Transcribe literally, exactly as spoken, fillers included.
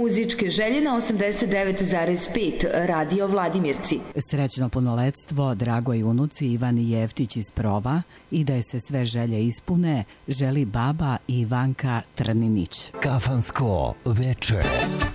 muzičke želje na osamdeset devet zarez pet Radio Vladimirci. Srećno punoletstvo dragoj unuci Ivani Jeftić iz Prova i da je se sve želje ispune, želi baba Ivanka Trninić. Kafansko veče.